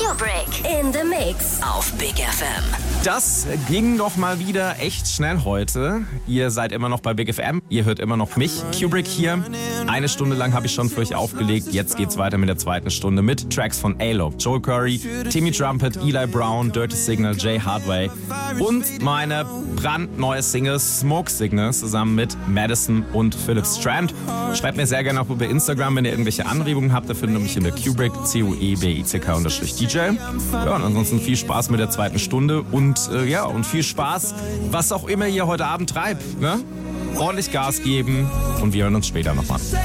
Kubrick in the Mix auf Big FM. Das ging doch mal wieder echt schnell heute. Ihr seid immer noch bei Big FM. Ihr hört immer noch mich, Kubrick hier. Eine Stunde lang habe ich schon für euch aufgelegt. Jetzt geht's weiter mit der zweiten Stunde mit Tracks von A-Lo, Joel Curry, Timmy Trumpet, Eli Brown, Dirty Signal, Jay Hardway und meine brandneue Single Smoke Signal zusammen mit Madison und Philip Strand. Schreibt mir sehr gerne auch über Instagram, wenn ihr irgendwelche Anregungen habt. Da findet ihr mich in der Kubrick, Cuebick_DJ. Ja, und ansonsten viel Spaß mit der zweiten Stunde und viel Spaß, was auch immer ihr heute Abend treibt. Ne? Ordentlich Gas geben und wir hören uns später nochmal.